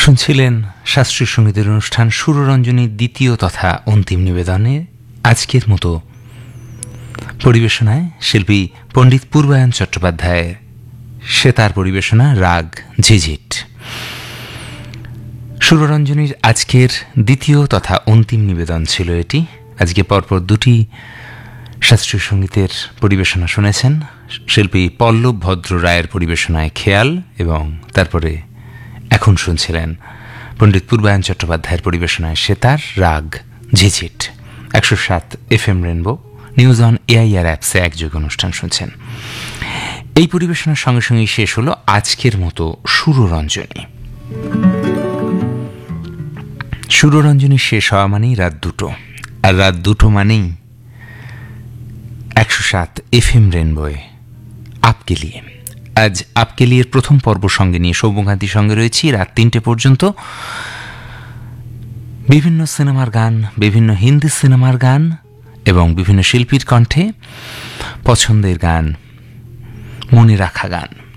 শুনছিলেন শাস্ত্রীয় সঙ্গীতের অনুষ্ঠান সুররঞ্জনীর দ্বিতীয় তথা অন্তিম নিবেদনে আজকের মতো পরিবেশনায় শিল্পী পণ্ডিত পূর্বায়ন চট্টোপাধ্যায় সেতার পরিবেশনা রাগ ঝিঝিট। সুররঞ্জনীর আজকের দ্বিতীয় তথা অন্তিম নিবেদন ছিল এটি। আজকে পরপর দুটি শাস্ত্রীয় সঙ্গীতের পরিবেশনা শুনেছেন। শিল্পী পল্লব ভদ্র রায়ের পরিবেশনায় খেয়াল এবং তারপরে এখন শুনছিলেন পণ্ডিত পূর্বায়ন চট্টোপাধ্যায়ের পরিবেশনায় সেতার রাগ ঝিঝিট। 107 FM rainbow news on AIR অ্যাপসে একযোগে অনুষ্ঠান শুনছেন। এই পরিবেশনার সঙ্গে সঙ্গেই শেষ হলো আজকের মতো সুররঞ্জনী। সুররঞ্জনী শেষ হওয়া মানেই রাত 2, আর রাত 2 মানেই 107 FM রেনবোয় আপকে লিয়ে। আজ আপকে লিয়ের প্রথম পর্ব সঙ্গে নিয়ে সৌম্যকান্তির সঙ্গে রয়েছি রাত 3টে পর্যন্ত। বিভিন্ন সিনেমার গান, বিভিন্ন হিন্দি সিনেমার গান এবং বিভিন্ন শিল্পীর কণ্ঠে পছন্দের গান, মনে রাখা গান।